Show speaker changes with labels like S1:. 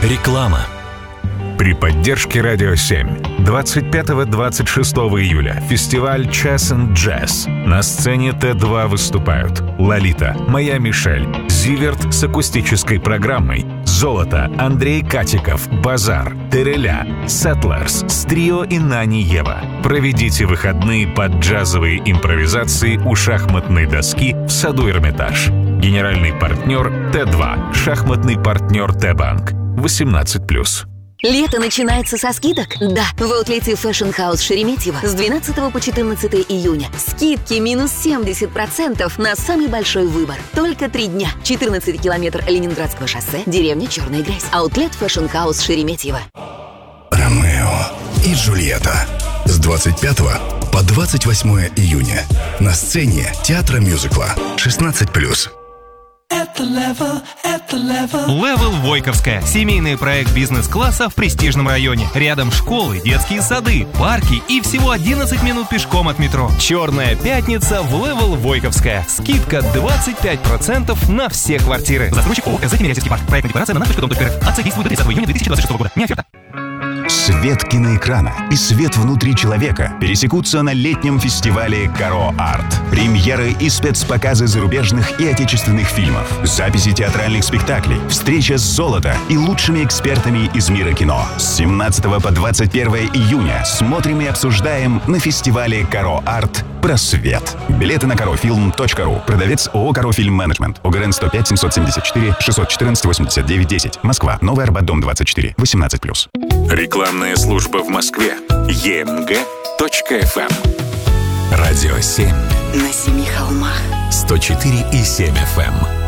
S1: Реклама. При поддержке Радио 7 25-26 июля фестиваль Chess and Jazz. На сцене Т2 выступают Лолита, Моя Мишель, Зиверт с акустической программой, Золото, Андрей Катиков, Базар, Тереля, Settlers, Стрио и Нани Ева. Проведите выходные под джазовые импровизации у шахматной доски в саду Эрмитаж. Генеральный партнер Т2, шахматный партнер Т-банк. 18+.
S2: Лето начинается со скидок? Да, в аутлете Fashion House Шереметьево с 12 по 14 июня. Скидки минус 70% на самый большой выбор. Только 3 дня. 14 километр Ленинградского шоссе, деревня Черная Грязь. Аутлет Fashion House Шереметьево.
S3: Ромео и Джульетта. С 25 по 28 июня. На сцене театра мюзикла 16+.
S4: Level Войковская. Семейный проект бизнес-класса в престижном районе. Рядом школы, детские сады, парки и всего 11 минут пешком от метро. Черная пятница в Level Войковская. Скидка 25% на все квартиры. Застройщик ООО «СЗ Тимирязевский парк». Проектная декларация на наш.дом.рф. Акция действует до 30 июня 2026 года. Не оферта.
S5: Свет киноэкрана и свет внутри человека пересекутся на летнем фестивале «Каро Арт». Премьеры и спецпоказы зарубежных и отечественных фильмов, записи театральных спектаклей, встреча с «Золото» и лучшими экспертами из мира кино. С 17 по 21 июня смотрим и обсуждаем на фестивале «Каро Арт» про свет. Билеты на karofilm.ru. Продавец ООО «Каро Фильм Менеджмент». ОГРН 105 774 614 89 10. Москва. Новый Арбат, дом 24. 18+.
S1: Рекламная служба в Москве. emg.fm. Радио 7.
S2: На 7 холмах.
S1: 104,7 FM.